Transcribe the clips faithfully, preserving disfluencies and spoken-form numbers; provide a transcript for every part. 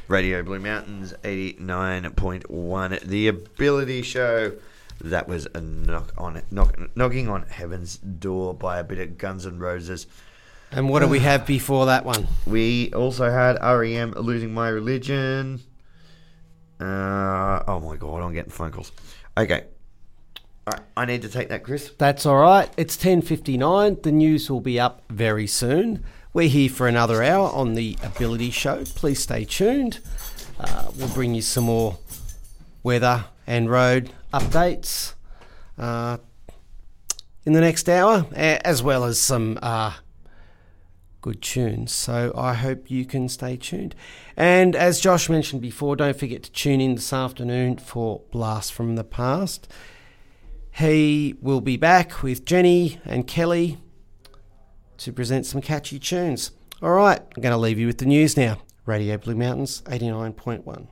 Radio Blue Mountains eighty-nine point one. The Ability Show. That was a knock on knock, knocking on heaven's door by a bit of Guns N' Roses. And what do we have before that one? We also had R E M, Losing My Religion. Uh, oh my God, I'm getting phone calls. Okay. All right, I need to take that, Chris. That's all right. It's ten fifty-nine. The news will be up very soon. We're here for another hour on the Ability Show. Please stay tuned. Uh, we'll bring you some more weather and road updates uh, in the next hour, as well as some uh, good tunes. So I hope you can stay tuned. And as Josh mentioned before, don't forget to tune in this afternoon for Blast from the Past. He will be back with Jenny and Kelly to present some catchy tunes. All right, I'm going to leave you with the news now. Radio Blue Mountains eighty-nine point one.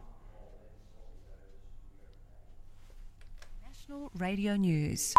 National Radio News.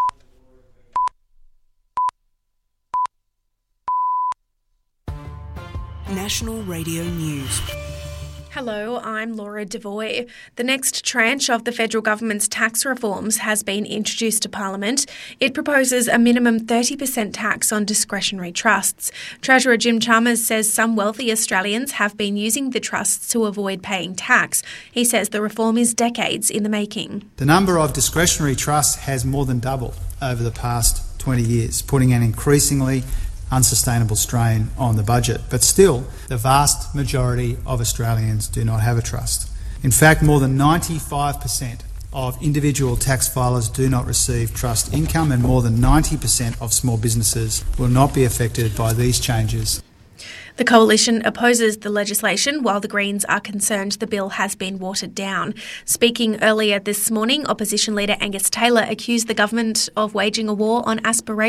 National Radio News. Hello, I'm Laura Devoy. The next tranche of the federal government's tax reforms has been introduced to Parliament. It proposes a minimum thirty percent tax on discretionary trusts. Treasurer Jim Chalmers says some wealthy Australians have been using the trusts to avoid paying tax. He says the reform is decades in the making. The number of discretionary trusts has more than doubled over the past twenty years, putting an increasingly unsustainable strain on the budget. But still, the vast majority of Australians do not have a trust. In fact, more than ninety-five percent of individual tax filers do not receive trust income, and more than ninety percent of small businesses will not be affected by these changes. The Coalition opposes the legislation, while the Greens are concerned the bill has been watered down. Speaking earlier this morning, Opposition Leader Angus Taylor accused the government of waging a war on aspirations